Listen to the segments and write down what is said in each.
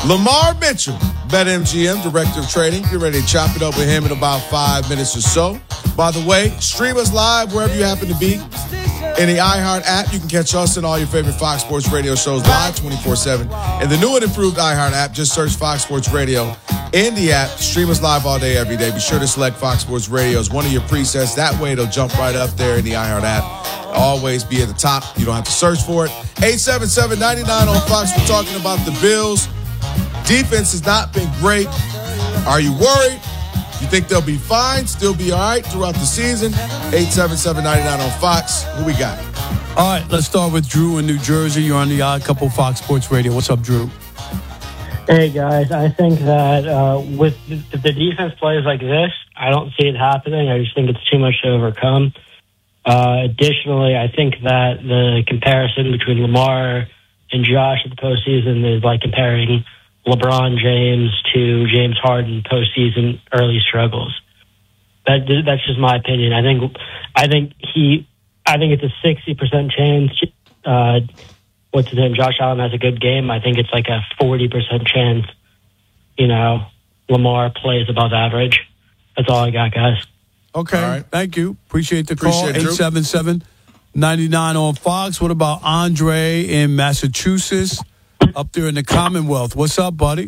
Lamar Mitchell, BetMGM, Director of Trading. Get ready to chop it up with him in about 5 minutes or so. By the way, stream us live wherever you happen to be. In the iHeart app, you can catch us and all your favorite Fox Sports Radio shows live 24/7. In the new and improved iHeart app, just search Fox Sports Radio in the app. Stream us live all day, every day. Be sure to select Fox Sports Radio as one of your presets. That way, it'll jump right up there in the iHeart app. Always be at the top. You don't have to search for it. 877-99 on Fox. We're talking about the Bills. Defense has not been great. Are you worried? You think they'll be fine, still be all right throughout the season? 877-99 on Fox. Who we got? All right, let's start with Drew in New Jersey. You're on the Odd Couple Fox Sports Radio. What's up, Drew? Hey, guys. I think that if the defense plays like this, I don't see it happening. I just think it's too much to overcome. Additionally, I think that the comparison between Lamar and Josh in the postseason is like comparing LeBron James to James Harden postseason early struggles. That's just my opinion. I think it's a 60% chance. What's his name? Josh Allen has a good game. I think it's like a 40% chance. Lamar plays above average. That's all I got, guys. Okay, all right. Thank you. Appreciate the call. 877-99 on Fox. What about Andre in Massachusetts? Up there in the Commonwealth. What's up, buddy?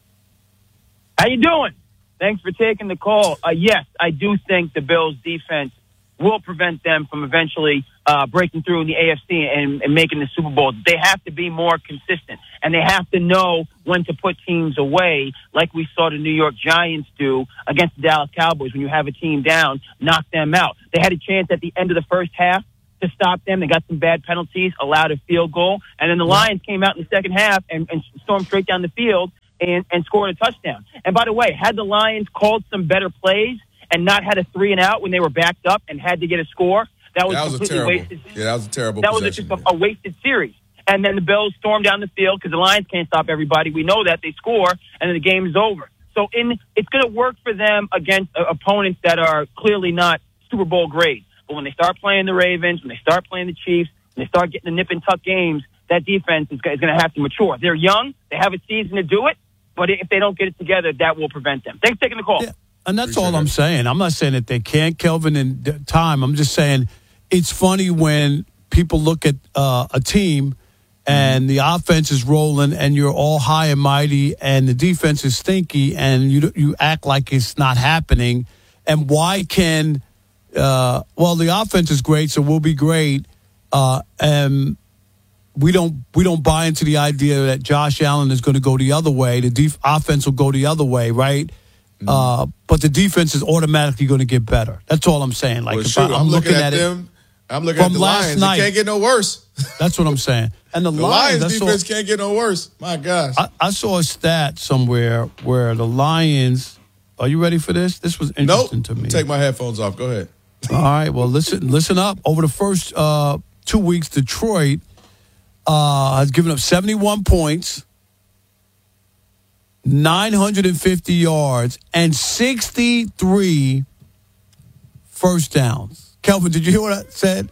How you doing? Thanks for taking the call. Yes, I do think the Bills' defense will prevent them from eventually breaking through in the AFC and making the Super Bowl. They have to be more consistent, and they have to know when to put teams away, like we saw the New York Giants do against the Dallas Cowboys. When you have a team down, knock them out. They had a chance at the end of the first half to stop them. They got some bad penalties, allowed a field goal, and then the Lions came out in the second half and stormed straight down the field and scored a touchdown. And by the way, had the Lions called some better plays and not had a 3-and-out when they were backed up and had to get a score, that was completely wasted. Yeah, that was a terrible That was just a wasted series. And then the Bills stormed down the field because the Lions can't stop everybody. We know that. They score, and then the game is over. So it's going to work for them against opponents that are clearly not Super Bowl grade. But when they start playing the Ravens, when they start playing the Chiefs, when they start getting the nip-and-tuck games, that defense is going to have to mature. They're young. They have a season to do it. But if they don't get it together, that will prevent them. Thanks for taking the call. Yeah, and that's all I'm saying. I'm not saying that they can't, Kelvin, in time. I'm just saying it's funny when people look at a team and the offense is rolling and you're all high and mighty and the defense is stinky and you act like it's not happening. And why can the offense is great, so we'll be great. And we don't buy into the idea that Josh Allen is going to go the other way. The offense will go the other way, right? But the defense is automatically going to get better. That's all I'm saying. Like, I'm looking at them. I'm looking at the Lions. It can't get no worse. That's what I'm saying. And the Lions defense can't get no worse. My gosh. I saw a stat somewhere where the Lions. Are you ready for this? This was interesting to me. Take my headphones off. Go ahead. All right. Well, listen up. Over the first 2 weeks, Detroit has given up 71 points, 950 yards, and 63 first downs. Kelvin, did you hear what I said?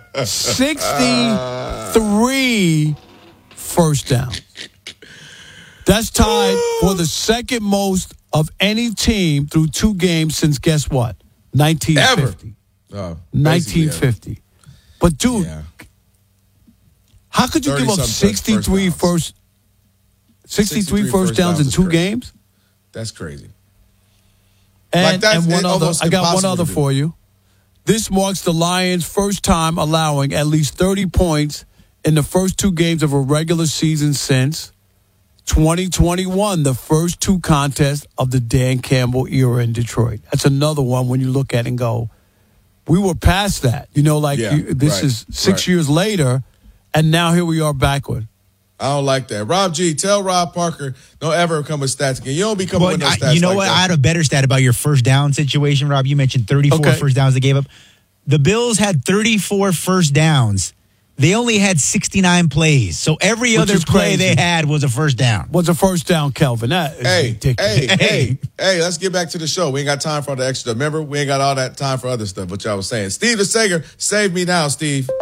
63 first downs. That's tied for the second most of any team through 2 games since, guess what? 1950. 1950. But, dude, how could you give up 63 first downs in 2 games? That's crazy. And one other, I got one other for you. This marks the Lions' first time allowing at least 30 points in the first 2 games of a regular season since 2021, the first 2 contests of the Dan Campbell era in Detroit. That's another one when you look at it and go, we were past that. This is 6 years later, and now here we are backward. I don't like that. Rob G, tell Rob Parker, don't ever come with stats again. You don't be coming with no stats. You know what? That. I had a better stat about your first down situation, Rob. You mentioned 34 first downs they gave up. The Bills had 34 first downs. They only had 69 plays. So every other play they had was a first down. Was a first down, Kelvin. That is ridiculous. Hey, let's get back to the show. We ain't got time for all the extra stuff. Remember, we ain't got all that time for other stuff, what y'all was saying. Steve the Sager, save me now, Steve.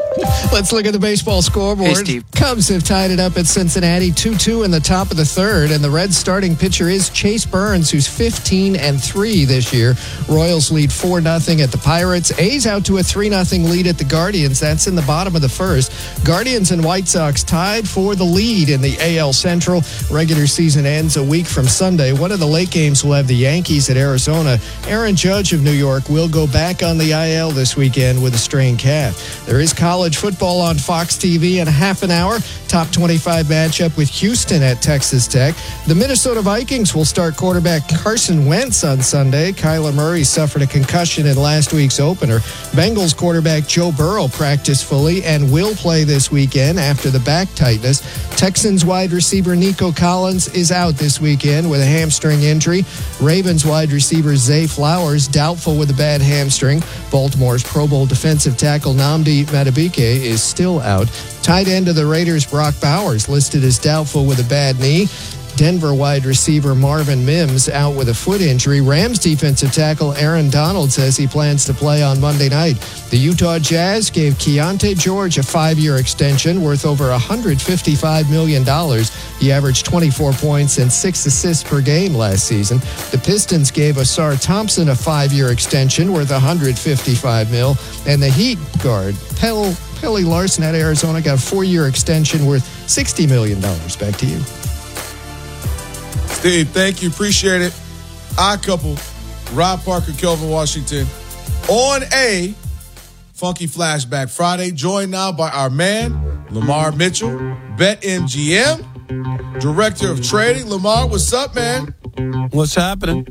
Let's look at the baseball scoreboard. Hey, Steve. Cubs have tied it up at Cincinnati 2-2 in the top of the third, and the Reds starting pitcher is Chase Burns, who's 15-3 this year. Royals lead 4-0 at the Pirates. A's out to a 3-0 lead at the Guardians. That's in the bottom of the first. Guardians and White Sox tied for the lead in the AL Central. Regular season ends a week from Sunday. One of the late games will have the Yankees at Arizona. Aaron Judge of New York will go back on the IL this weekend with a strained calf. There is college football on Fox TV in a half an hour. Top 25 matchup with Houston at Texas Tech. The Minnesota Vikings will start quarterback Carson Wentz on Sunday. Kyler Murray suffered a concussion in last week's opener. Bengals quarterback Joe Burrow practiced fully and will play this weekend after the back tightness. Texans wide receiver Nico Collins is out this weekend with a hamstring injury. Ravens wide receiver Zay Flowers doubtful with a bad hamstring. Baltimore's Pro Bowl defensive tackle Nnamdi Madubuike is still out. Tight end of the Raiders Brock Bowers listed as doubtful with a bad knee. Denver wide receiver Marvin Mims out with a foot injury. Rams defensive tackle Aaron Donald says he plans to play on Monday night. The Utah Jazz gave Keontae George a 5-year extension worth over $155 million. He averaged 24 points and 6 assists per game last season. The Pistons gave Asar Thompson a 5-year extension worth $155 million. And the Heat guard Pelle Larson out of Arizona got a 4-year extension worth $60 million. Back to you. Steve, thank you. Appreciate it. Odd couple, Rob Parker, Kelvin Washington, on a Funky Flashback Friday, joined now by our man, Lamar Mitchell, BetMGM, Director of Trading. Lamar, what's up, man? What's happening?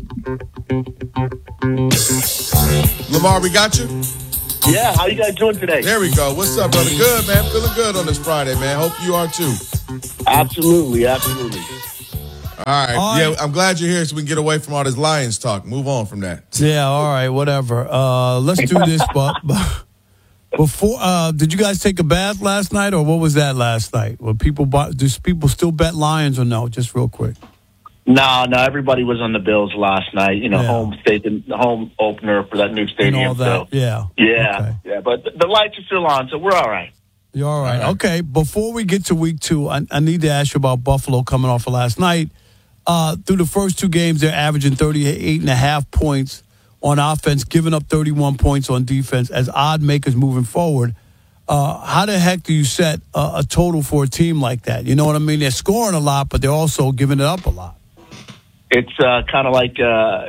Lamar, we got you? Yeah, how you guys doing today? There we go. What's up, brother? Good, man. Feeling good on this Friday, man. Hope you are too. Absolutely. All right. Yeah, I'm glad you're here so we can get away from all this Lions talk. Move on from that. Yeah, all right, whatever. Let's do this. But before, did you guys take a bath last night, or what was that last night? Do people still bet Lions or no? Just real quick. No, everybody was on the Bills last night. You know, home opener for that new stadium. And all that. So. Yeah. Yeah. But the lights are still on, so we're all right. You're all right. Okay, before we get to week 2, I need to ask you about Buffalo coming off of last night. Through the first 2 games, they're averaging 38.5 points on offense, giving up 31 points on defense as odd makers moving forward. How the heck do you set a total for a team like that? You know what I mean? They're scoring a lot, but they're also giving it up a lot. It's kind of like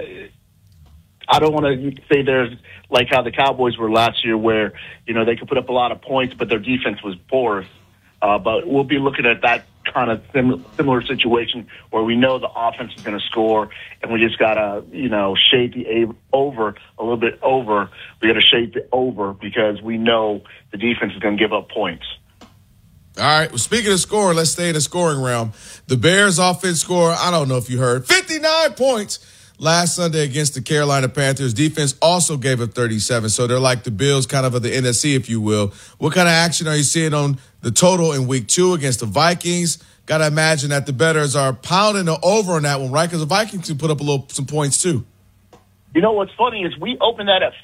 I don't want to say there's like how the Cowboys were last year where, you know, they could put up a lot of points, but their defense was porous. But we'll be looking at that kind of similar situation where we know the offense is going to score, and we just got to, you know, shade the over a little bit over. We got to shade the over because we know the defense is going to give up points. All right. Well, speaking of scoring, let's stay in the scoring realm. The Bears offense score, I don't know if you heard, 59 points last Sunday against the Carolina Panthers. Defense also gave up 37. So they're like the Bills kind of the NFC, if you will. What kind of action are you seeing on the total in week 2 against the Vikings? Got to imagine that the bettors are pounding the over on that one, right? Because the Vikings can put up some points too. You know, what's funny is we opened that at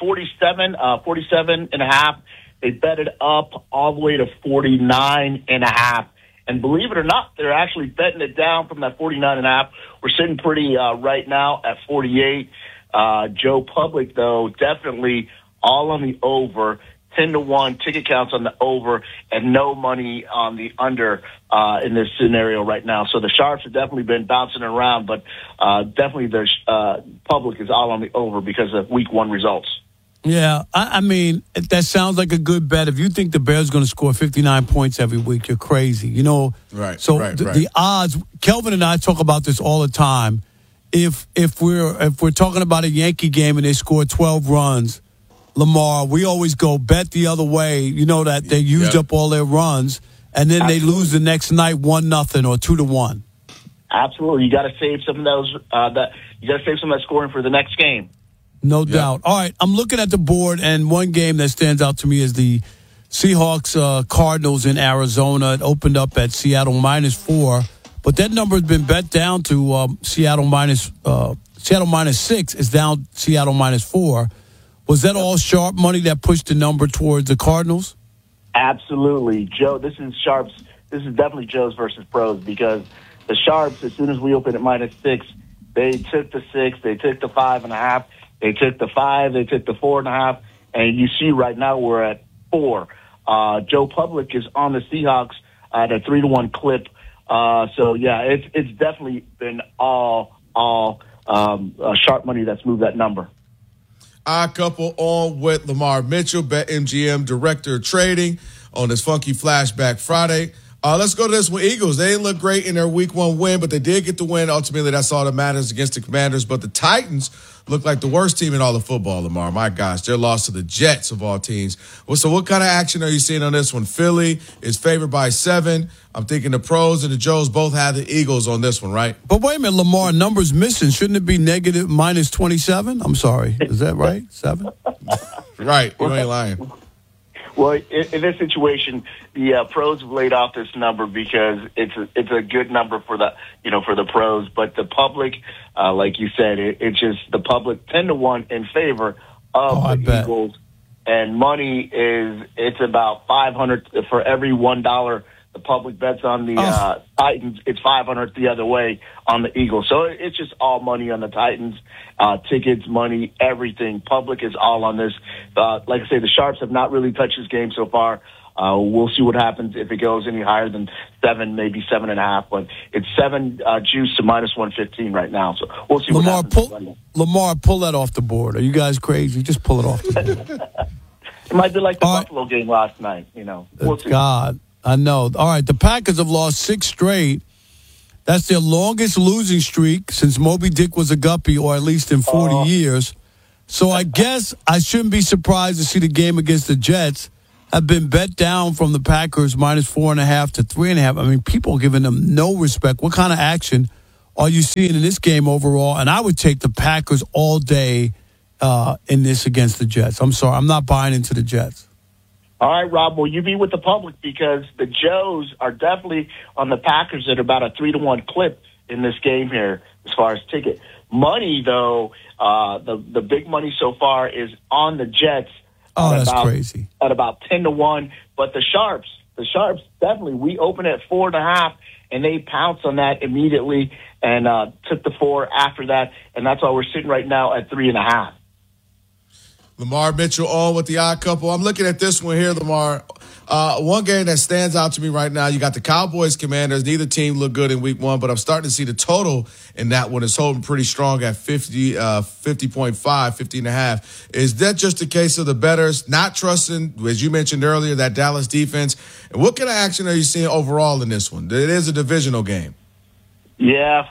47.5. They bet it up all the way to 49.5. And believe it or not, they're actually betting it down from that 49.5. We're sitting pretty right now at 48. Joe Public, though, definitely all on the over. 10-1 ticket counts on the over and no money on the under in this scenario right now. So the Sharps have definitely been bouncing around, but definitely the Public is all on the over because of week 1 results. Yeah, I mean, that sounds like a good bet. If you think the Bears are going to score 59 points every week, you're crazy. You know, right? So the odds. Kelvin and I talk about this all the time. If we're talking about a Yankee game and they score 12 runs, Lamar, we always go bet the other way. You know that they used up all their runs, and then they lose the next night 1-0 or 2-1. Absolutely, you got to save some of those. You got to save some of that scoring for the next game. No doubt. All right, I'm looking at the board, and one game that stands out to me is the Seahawks Cardinals in Arizona. It opened up at Seattle -4, but that number has been bet down to Seattle -6 is down Seattle -4. Was that all sharp money that pushed the number towards the Cardinals? Absolutely. Joe, this is Sharps. This is definitely Joe's versus Pros because the Sharps, as soon as we opened at -6, they took the 6, they took the 5.5, they took the 5, they took the 4.5, and you see right now we're at 4. Joe Public is on the Seahawks at a 3-1 clip. So yeah, it's definitely been all sharp money that's moved that number. Our couple on with Lamar Mitchell, BetMGM Director of Trading, on this Funky Flashback Friday. Let's go to this one. Eagles, they didn't look great in their Week 1 win, but they did get the win. Ultimately, that's all that matters against the Commanders. But the Titans look like the worst team in all of football, Lamar. My gosh, their loss to the Jets of all teams. Well, so what kind of action are you seeing on this one? Philly is favored by 7. I'm thinking the Pros and the Joes both have the Eagles on this one, right? But wait a minute, Lamar, numbers missing. Shouldn't it be negative -27? I'm sorry. Is that right? 7? Right. You ain't lying. Well, in this situation, the Pros have laid off this number because it's a good number for the Pros, but the public, like you said, it's just the public 10-1 in favor of the Eagles, and money it's about $500 for every $1 the public bets on the Titans. It's $500 the other way on the Eagles. So it's just all money on the Titans. Tickets, money, everything. Public is all on this. Like I say, the Sharps have not really touched this game so far. We'll see what happens if it goes any higher than 7, maybe 7.5. But it's 7 juice to -115 right now. So we'll see what happens. Lamar, pull that off the board. Are you guys crazy? Just pull it off the board. It might be like the Buffalo game last night. We'll see. God. I know. All right, the Packers have lost 6 straight. That's their longest losing streak since Moby Dick was a guppy, or at least in 40 years. So I guess I shouldn't be surprised to see the game against the Jets have been bet down from the Packers -4.5 to 3.5. I mean, people are giving them no respect. What kind of action are you seeing in this game overall? And I would take the Packers all day in this against the Jets. I'm sorry. I'm not buying into the Jets. All right, Rob, will you be with the public? Because the Joes are definitely on the Packers at about a 3-1 clip in this game here as far as ticket. Money, though, the big money so far is on the Jets. Oh, that's crazy. At about 10-1. But the Sharps definitely, we open at 4.5, and they pounced on that immediately and took the 4 after that. And that's why we're sitting right now at 3.5. Lamar Mitchell on with the odd couple. I'm looking at this one here, Lamar. One game that stands out to me right now, you got the Cowboys Commanders. Neither team looked good in Week 1, but I'm starting to see the total in that one is holding pretty strong at 50.5, 50.5. Is that just a case of the bettors not trusting, as you mentioned earlier, that Dallas defense? And what kind of action are you seeing overall in this one? It is a divisional game. Yeah,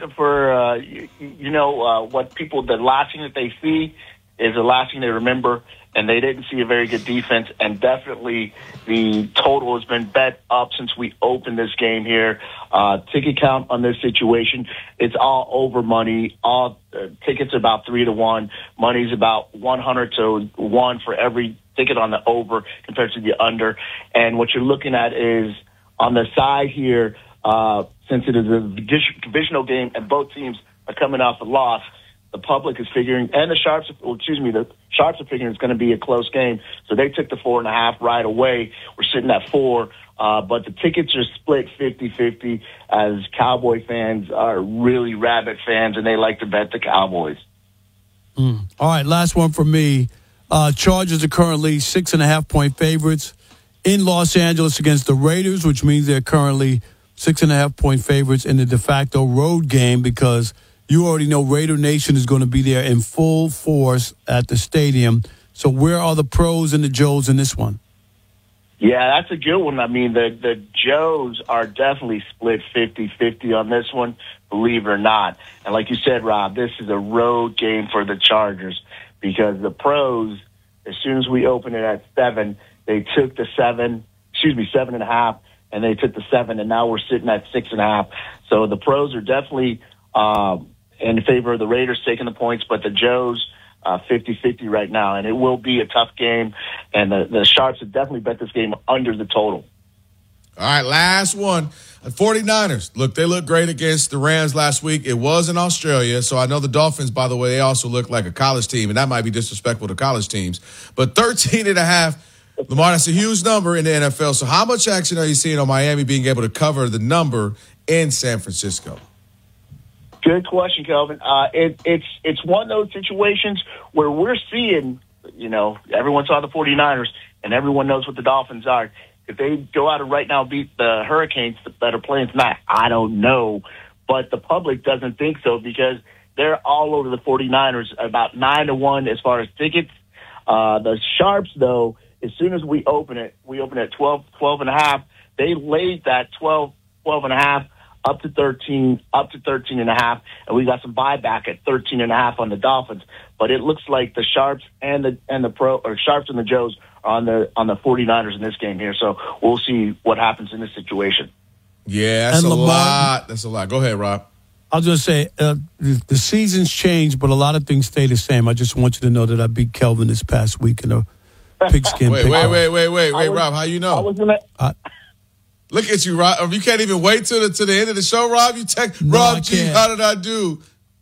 what people, the last thing that they see is the last thing they remember, and they didn't see a very good defense, and definitely the total has been bet up since we opened this game here. Ticket count on this situation, it's all over money. All tickets are about 3-1. Money's about 100 to 1 for every ticket on the over compared to the under. And what you're looking at is on the side here, since it is a divisional game and both teams are coming off a loss, the public is figuring, and the Sharps are figuring it's going to be a close game. So they took the 4.5 right away. We're sitting at 4, but the tickets are split 50-50 as Cowboy fans are really rabid fans, and they like to bet the Cowboys. All right, last one for me. Chargers are currently 6.5-point favorites in Los Angeles against the Raiders, which means they're currently 6.5-point favorites in the de facto road game because you already know Raider Nation is going to be there in full force at the stadium. So where are the Pros and the Joes in this one? Yeah, that's a good one. I mean, the Joes are definitely split 50-50 on this one, believe it or not. And like you said, Rob, this is a road game for the Chargers because the Pros, as soon as we opened it at 7, they took the 7.5, and they took the 7, and now we're sitting at 6.5. So the Pros are definitely in favor of the Raiders taking the points, but the Joes 50-50 right now, and it will be a tough game, and the Sharps have definitely bet this game under the total. All right, last one. 49ers. Look, they looked great against the Rams last week. It was in Australia, so I know the Dolphins, by the way, they also look like a college team, and that might be disrespectful to college teams. But 13.5 Lamar, that's a huge number in the NFL. So how much action are you seeing on Miami being able to cover the number in San Francisco? Good question, Kelvin. It's one of those situations where we're seeing, everyone saw the 49ers, and everyone knows what the Dolphins are. If they go out and right now beat the Hurricanes that are playing tonight, I don't know. But the public doesn't think so because they're all over the 49ers, about 9-1 as far as tickets. The Sharps, though, as soon as we open it at 12.5. They laid that 12.5 up to 13.5, and we got some buyback at 13.5 on the Dolphins. But it looks like the Sharps and the Sharps and the Joes are on the 49ers in this game here. So we'll see what happens in this situation. Yeah, that's a lot. That's a lot. Go ahead, Rob. I was going to say, the seasons change, but a lot of things stay the same. I just want you to know that I beat Kelvin this past week in a pigskin. Wait, Rob, how you know? Look at you, Rob. You can't even wait till the end of the show, Rob. You text Rob G, how did I do?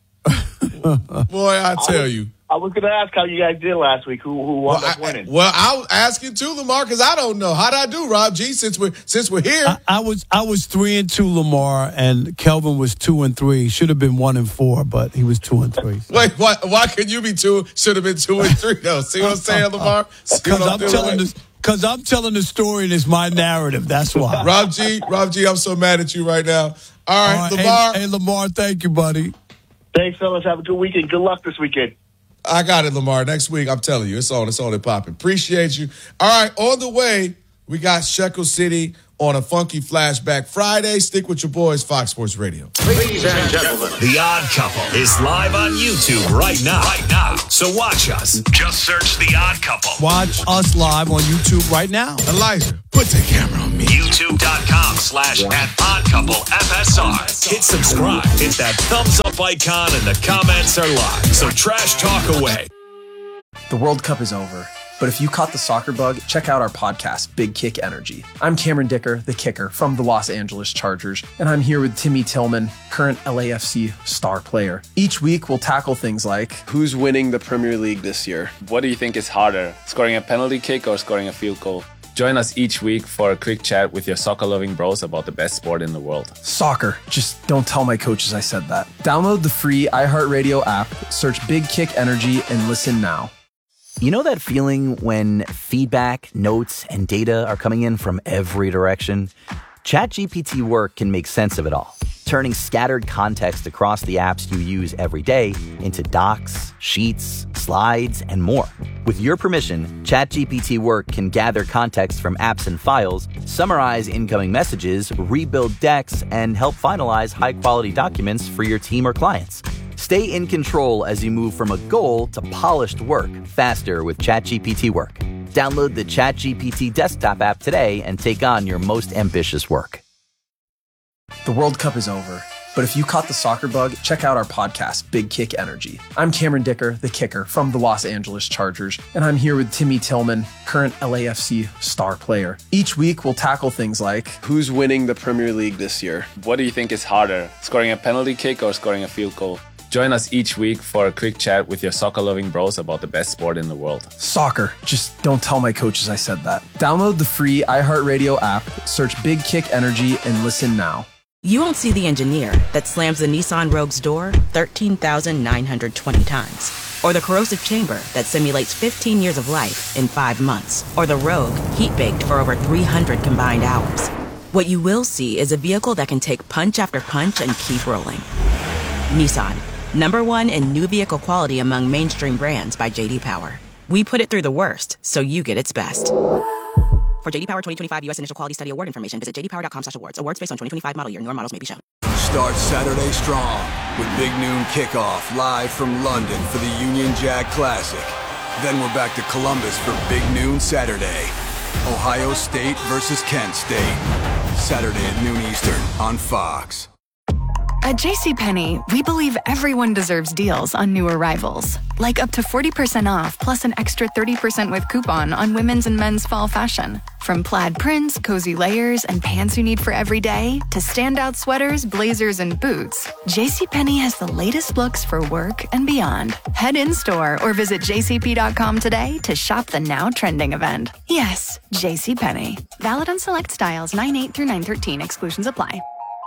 Boy, I tell you. I was going to ask how you guys did last week. Who wound up winning? Well, I was asking too, Lamar, because I don't know. How did I do, Rob G? Since we're here, I was 3-2, Lamar, and Kelvin was 2-3. Should have been 1-4, but he was 2-3. So. Wait, why could you be 2? Should have been 2-3 though. See what I'm saying, Lamar? Because I'm telling the story and it's my narrative. That's why. Rob G, I'm so mad at you right now. All right, Lamar. Hey, Lamar, thank you, buddy. Thanks, fellas. Have a good weekend. Good luck this weekend. I got it, Lamar. Next week, I'm telling you, it's on and popping. Appreciate you. All right, on the way, we got Shekel City on a funky flashback Friday. Stick with your boys, Fox Sports Radio. Ladies and gentlemen, The Odd Couple is live on YouTube right now. So watch us. Just search The Odd Couple. Watch us live on YouTube right now. Elijah, put the camera on me. YouTube.com/@OddCoupleFSR. Hit subscribe. Hit that thumbs up icon and the comments are live. So trash talk away. The World Cup is over. But if you caught the soccer bug, check out our podcast, Big Kick Energy. I'm Cameron Dicker, the kicker from the Los Angeles Chargers, and I'm here with Timmy Tillman, current LAFC star player. Each week, we'll tackle things like, who's winning the Premier League this year? What do you think is harder, scoring a penalty kick or scoring a field goal? Join us each week for a quick chat with your soccer-loving bros about the best sport in the world. Soccer. Just don't tell my coaches I said that. Download the free iHeartRadio app, search Big Kick Energy, and listen now. You know that feeling when feedback, notes, and data are coming in from every direction? ChatGPT Work can make sense of it all, turning scattered context across the apps you use every day into docs, sheets, slides, and more. With your permission, ChatGPT Work can gather context from apps and files, summarize incoming messages, rebuild decks, and help finalize high-quality documents for your team or clients. Stay in control as you move from a goal to polished work faster with ChatGPT Work. Download the ChatGPT desktop app today and take on your most ambitious work. The World Cup is over. But if you caught the soccer bug, check out our podcast, Big Kick Energy. I'm Cameron Dicker, the kicker from the Los Angeles Chargers, and I'm here with Timmy Tillman, current LAFC star player. Each week, we'll tackle things like, who's winning the Premier League this year? What do you think is harder, scoring a penalty kick or scoring a field goal? Join us each week for a quick chat with your soccer-loving bros about the best sport in the world. Soccer. Just don't tell my coaches I said that. Download the free iHeartRadio app, search Big Kick Energy, and listen now. You won't see the engineer that slams the Nissan Rogue's door 13,920 times. Or the corrosive chamber that simulates 15 years of life in 5 months. Or the Rogue heat-baked for over 300 combined hours. What you will see is a vehicle that can take punch after punch and keep rolling. Nissan. #1 in new vehicle quality among mainstream brands by J.D. Power. We put it through the worst, so you get its best. For J.D. Power 2025 U.S. Initial Quality Study Award information, visit jdpower.com/awards. Awards based on 2025 model year. Newer models may be shown. Start Saturday strong with Big Noon Kickoff live from London for the Union Jack Classic. Then we're back to Columbus for Big Noon Saturday. Ohio State versus Kent State. Saturday at noon Eastern on Fox. At JCPenney, we believe everyone deserves deals on new arrivals. Like up to 40% off plus an extra 30% with coupon on women's and men's fall fashion. From plaid prints, cozy layers, and pants you need for every day, to standout sweaters, blazers, and boots, JCPenney has the latest looks for work and beyond. Head in-store or visit jcp.com today to shop the now trending event. Yes, JCPenney. Valid on select styles 9/8 through 9/13. Exclusions apply.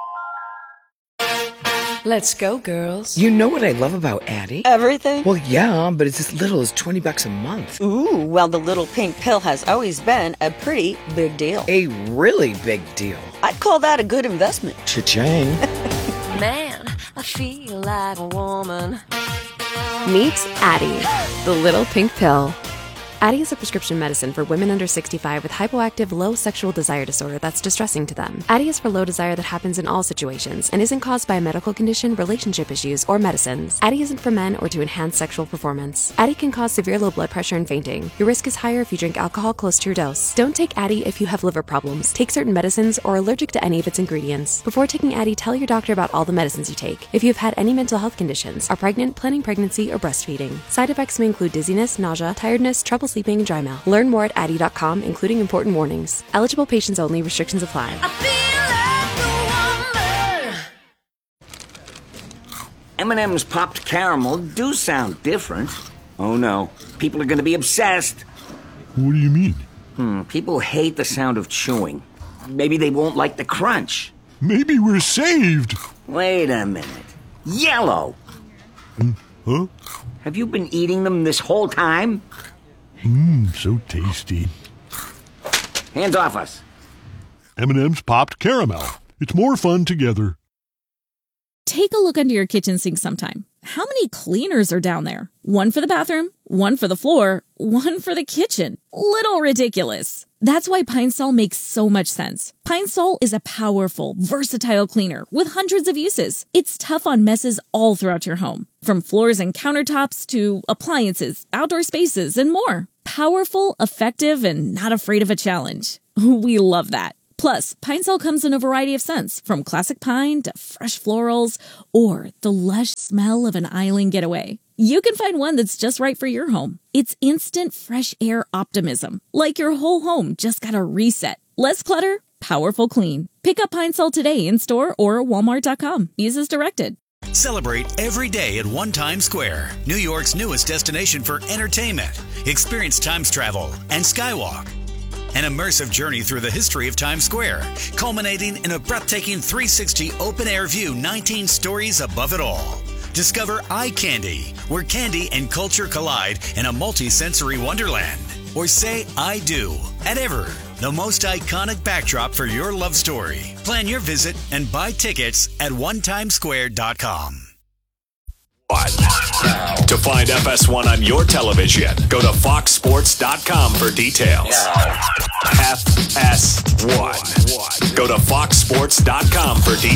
Let's go, girls. You know what I love about Addie? Everything? Well, yeah, but it's as little as $20 a month. Ooh, well, the little pink pill has always been a pretty big deal. A really big deal. I'd call that a good investment. Cha-ching. Man, I feel like a woman. Meet Addie, the little pink pill. Addie is a prescription medicine for women under 65 with hypoactive low sexual desire disorder that's distressing to them. Addie is for low desire that happens in all situations and isn't caused by a medical condition, relationship issues, or medicines. Addie isn't for men or to enhance sexual performance. Addie can cause severe low blood pressure and fainting. Your risk is higher if you drink alcohol close to your dose. Don't take Addie if you have liver problems, take certain medicines, or are allergic to any of its ingredients. Before taking Addie, tell your doctor about all the medicines you take. If you have had any mental health conditions, are pregnant, planning pregnancy, or breastfeeding. Side effects may include dizziness, nausea, tiredness, trouble sleeping, and dry mouth. Learn more at Addie.com, including important warnings. Eligible patients only. Restrictions apply. M&M's popped caramel do sound different. Oh no, people are going to be obsessed. What do you mean? People hate the sound of chewing. Maybe they won't like the crunch. Maybe we're saved. Wait a minute. Yellow! Huh? Have you been eating them this whole time? So tasty. Hands off us. M&M's popped caramel. It's more fun together. Take a look under your kitchen sink sometime. How many cleaners are down there? One for the bathroom, one for the floor, one for the kitchen. Little ridiculous. That's why Pine Sol makes so much sense. Pine Sol is a powerful, versatile cleaner with hundreds of uses. It's tough on messes all throughout your home, from floors and countertops to appliances, outdoor spaces, and more. Powerful, effective, and not afraid of a challenge. We love that. Plus, Pine Sol comes in a variety of scents, from classic pine to fresh florals, or the lush smell of an island getaway. You can find one that's just right for your home. It's instant fresh air optimism, like your whole home just got a reset. Less clutter, powerful clean. Pick up Pine Sol today in store or Walmart.com. Use as directed. Celebrate every day at One Times Square, New York's newest destination for entertainment. Experience Times Travel and Skywalk. An immersive journey through the history of Times Square, culminating in a breathtaking 360 open-air view 19 stories above it all. Discover Eye Candy, where candy and culture collide in a multi-sensory wonderland. Or say I do at Ever, the most iconic backdrop for your love story. Plan your visit and buy tickets at onetimesquare.com. To find FS1 on your television, go to foxsports.com for details. FS1. Go to foxsports.com for details.